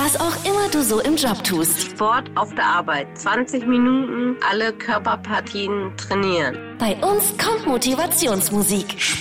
Was auch immer du so im Job tust. Sport auf der Arbeit. 20 Minuten alle Körperpartien trainieren. Bei uns kommt Motivationsmusik.